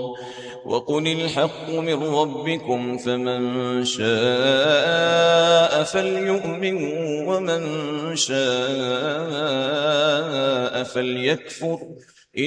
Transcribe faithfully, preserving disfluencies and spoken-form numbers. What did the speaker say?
وقل الحق من ربكم فمن شاء فليؤمن ومن شاء فليكفر